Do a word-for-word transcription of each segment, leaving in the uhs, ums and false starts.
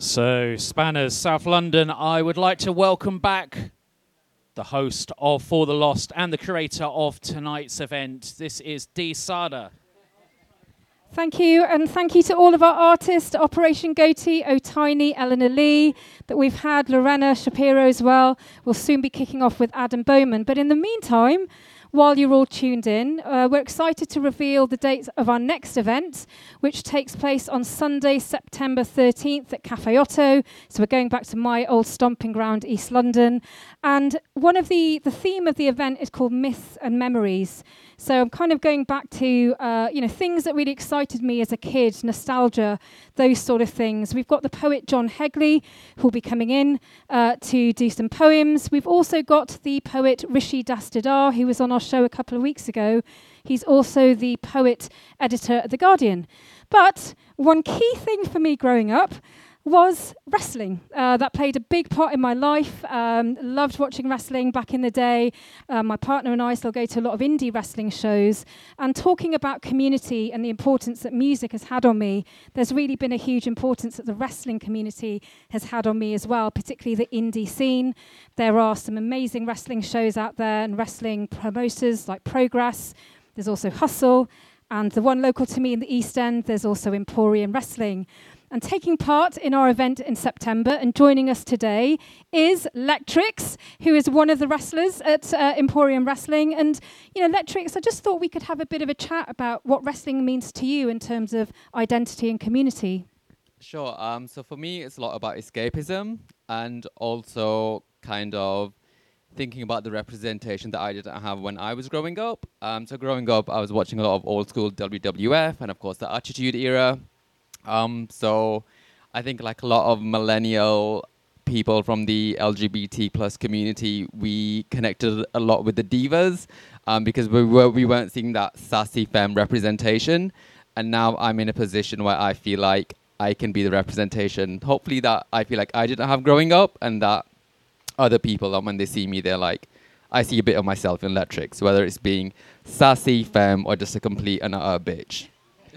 So, Spanners, South London, I would like to welcome back the host of For the Lost and the curator of tonight's event. This is Dee Sada. Thank you, and thank you to all of our artists, Operation Goatee, O'Tiny, Eleanor Lee, that we've had, Lorena Shapiro as well. We'll soon be kicking off with Adam Bowman. But in the meantime, while you're all tuned in, uh, we're excited to reveal the dates of our next event, which takes place on Sunday, September thirteenth at Cafe Otto. So we're going back to my old stomping ground, East London. And one of the, the theme of the event is called Myths and Memories. So I'm kind of going back to, uh, you know, things that really excited me as a kid, nostalgia, those sort of things. We've got the poet John Hegley, who will be coming in uh, to do some poems. We've also got the poet Rishi Dastidar, who was on our show a couple of weeks ago. He's also the poet editor at The Guardian. But one key thing for me growing up was wrestling. Uh, that played a big part in my life. Um, loved watching wrestling back in the day. Uh, my partner and I still go to a lot of indie wrestling shows. And talking about community and the importance that music has had on me, there's really been a huge importance that the wrestling community has had on me as well, particularly the indie scene. There are some amazing wrestling shows out there and wrestling promoters like Progress. There's also Hustle. And the one local to me in the East End, there's also Emporium Wrestling. And taking part in our event in September and joining us today is Lectrix, who is one of the wrestlers at uh, Emporium Wrestling. And, you know, Lectrix, I just thought we could have a bit of a chat about what wrestling means to you in terms of identity and community. Sure. Um, so for me, it's a lot about escapism and also kind of thinking about the representation that I didn't have when I was growing up. Um, so growing up, I was watching a lot of old school W W F and, of course, the Attitude Era. Um, so I think like a lot of millennial people from the L G B T plus community, we connected a lot with the divas um, because we, were, we weren't seeing that sassy femme representation. And now I'm in a position where I feel like I can be the representation, hopefully that I feel like I didn't have growing up, and that other people, when they see me, they're like, I see a bit of myself in Lectrix, whether it's being sassy, femme, or just a complete and utter bitch.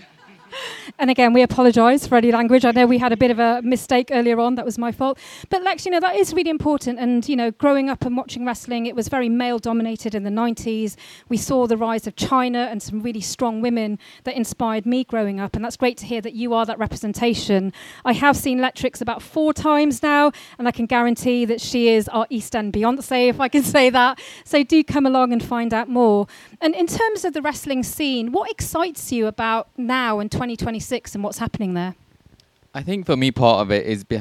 And again, we apologise for any language. I know we had a bit of a mistake earlier on. That was my fault. But Lex, you know, that is really important. And, you know, growing up and watching wrestling, it was very male-dominated in the nineties. We saw the rise of China and some really strong women that inspired me growing up. And that's great to hear that you are that representation. I have seen Lectrix about four times now, and I can guarantee that she is our East End Beyonce, if I can say that. So do come along and find out more. And in terms of the wrestling scene, what excites you about now in twenty twenty-six and what's happening there? I think for me, part of it is